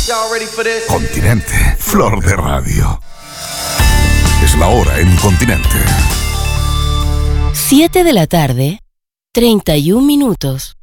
Continente, flor de radio. Es la hora en Continente. 7 de la tarde, 31 minutos.